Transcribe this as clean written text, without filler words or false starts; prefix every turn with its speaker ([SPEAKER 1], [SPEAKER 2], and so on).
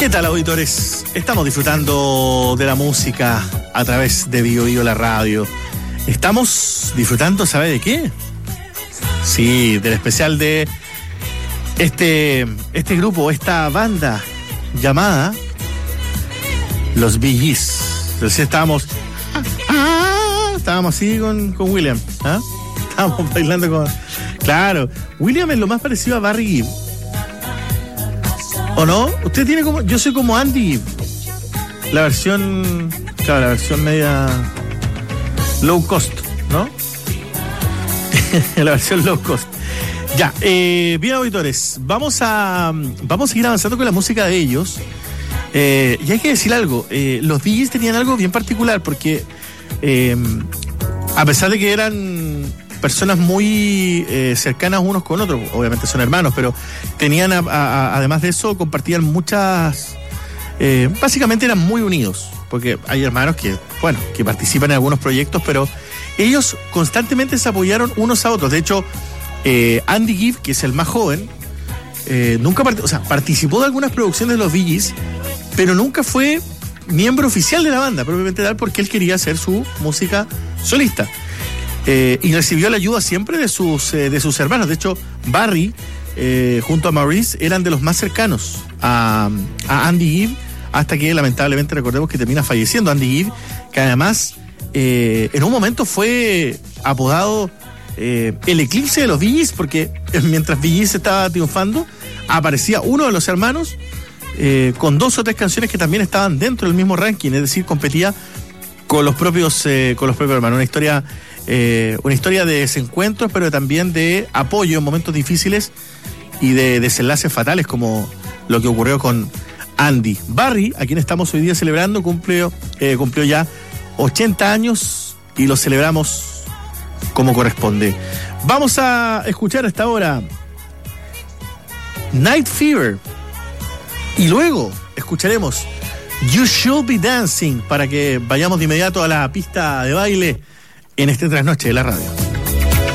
[SPEAKER 1] ¿Qué tal, auditores? Estamos disfrutando de la música a través de Bio Bio, la radio. Estamos disfrutando, ¿sabe de qué? Sí, del especial de este grupo, esta banda llamada Los Bee Gees. Entonces estábamos así con William, ¿ah? Estábamos bailando con... Claro, William es lo más parecido a Barry Gibb. ¿O no? Usted tiene como... Yo soy como Andy Gibb. La versión... Claro, la versión media... low cost, ¿no? La versión low cost. Ya, bien, auditores, vamos a seguir avanzando con la música de ellos. Y hay que decir algo, los Bee Gees tenían algo bien particular porque a pesar de que eran personas muy cercanas unos con otros, obviamente son hermanos, pero tenían además de eso compartían muchas, básicamente eran muy unidos, porque hay hermanos que participan en algunos proyectos, pero ellos constantemente se apoyaron unos a otros. De hecho, Andy Gibb, que es el más joven, participó de algunas producciones de los Bee Gees, pero nunca fue miembro oficial de la banda, propiamente tal, porque él quería hacer su música solista. Y recibió la ayuda siempre de sus hermanos. De hecho, Barry, junto a Maurice, eran de los más cercanos a Andy Gibb, hasta que lamentablemente recordemos que termina falleciendo Andy Gibb, que además en un momento fue apodado el eclipse de los Bee Gees, porque mientras Bee Gees estaba triunfando, aparecía uno de los hermanos con 2 o 3 canciones que también estaban dentro del mismo ranking, es decir, competía con los propios hermanos. Una historia de desencuentros, pero también de apoyo en momentos difíciles y de desenlaces fatales, como lo que ocurrió con Andy. Barry, a quien estamos hoy día celebrando, cumplió ya 80 años y lo celebramos como corresponde. Vamos a escuchar hasta ahora Night Fever y luego escucharemos You Should Be Dancing, para que vayamos de inmediato a la pista de baile en este trasnoche de la radio.